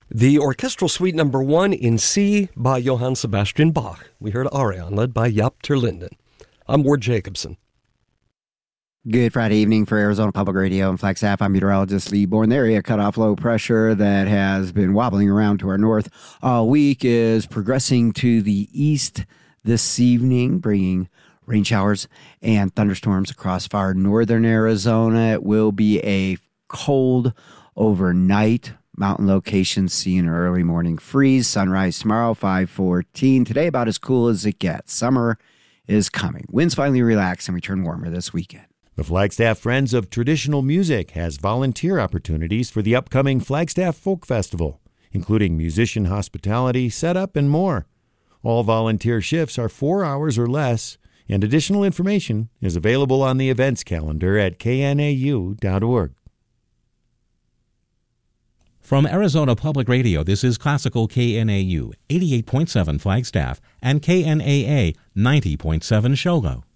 The Orchestral Suite Number 1 in C by Johann Sebastian Bach. We heard Arion, led by Jaap ter Linden. I'm Ward Jacobson. Good Friday evening for Arizona Public Radio and Flagstaff. I'm meteorologist Lee Bourne. The area cutoff low pressure that has been wobbling around to our north all week is progressing to the east this evening, bringing rain showers and thunderstorms across far northern Arizona. It will be a cold overnight. Mountain locations see an early morning freeze. Sunrise tomorrow, 5:14. Today, about as cool as it gets. Summer is coming. Winds finally relax and we turn warmer this weekend. The Flagstaff Friends of Traditional Music has volunteer opportunities for the upcoming Flagstaff Folk Festival, including musician hospitality, setup, and more. All volunteer shifts are 4 hours or less, and additional information is available on the events calendar at knau.org. From Arizona Public Radio, this is Classical KNAU 88.7 Flagstaff and KNAA 90.7 Shogo.